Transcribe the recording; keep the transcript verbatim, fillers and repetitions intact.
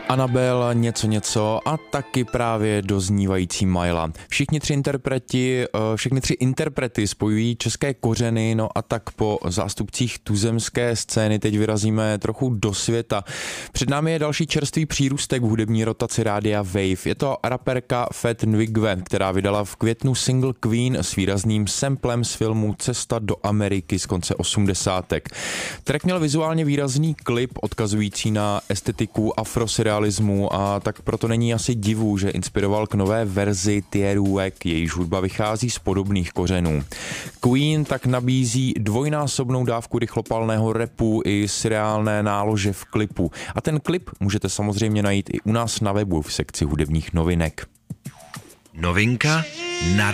Annabelle, něco něco a taky právě doznívající Myla. Všichni tři interpreti, všechny tři interprety spojují české kořeny, no a tak po zástupcích tuzemské scény teď vyrazíme trochu do světa. Před námi je další čerstvý přírůstek v hudební rotaci rádia Wave. Je to raperka Fat Nwigwe, která vydala v květnu single Queen s výrazným samplem z filmu Cesta do Ameriky z konce osmdesátek. Track měl vizuálně výrazný klip odkazující na estetiku afrosurrealismu a tak proto není asi divu, že inspiroval k nové verzi Tieruek, jejíž hudba vychází z podobných kořenů. Queen tak nabízí dvojnásobnou dávku rychlopalného rapu i surreálné nálože v klipu. A ten klip můžete samozřejmě najít i u nás na webu v sekci hudebních novinek. Novinka na